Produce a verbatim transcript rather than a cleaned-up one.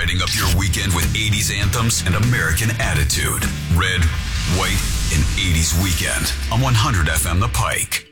Lighting up your weekend with eighties anthems and American attitude. Red, White, and eighties Weekend on one hundred F M The Pike.